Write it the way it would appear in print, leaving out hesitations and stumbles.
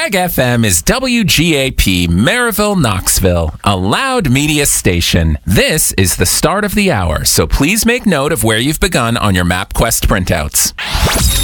Reg FM is WGAP Maryville, Knoxville, a loud media station. This is the start of the hour, so please make note of where you've begun on your MapQuest printouts.